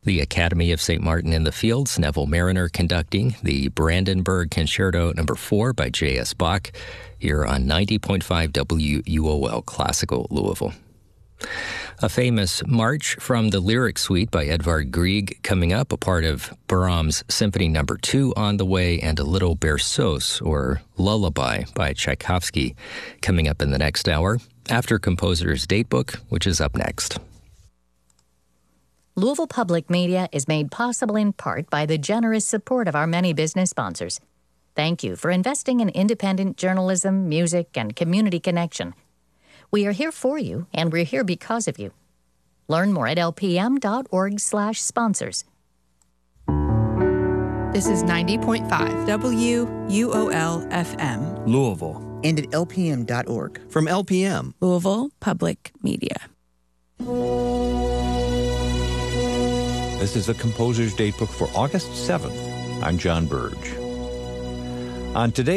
The Academy of St. Martin in the Fields, Neville Mariner conducting the Brandenburg Concerto No. 4 by J.S. Bach, here on 90.5 WUOL Classical Louisville. A famous march from the Lyric Suite by Edvard Grieg coming up, a part of Brahms' Symphony No. 2 on the way, and a little berceuse, or lullaby, by Tchaikovsky coming up in the next hour, after Composer's Datebook, which is up next. Louisville Public Media is made possible in part by the generous support of our many business sponsors. Thank you for investing in independent journalism, music, and community connection. We are here for you, and we're here because of you. Learn more at lpm.org/sponsors. This is 90.5 WUOL FM, Louisville. And at lpm.org. From LPM, Louisville Public Media. This is the Composer's Datebook for August 7th. I'm John Burge. On today's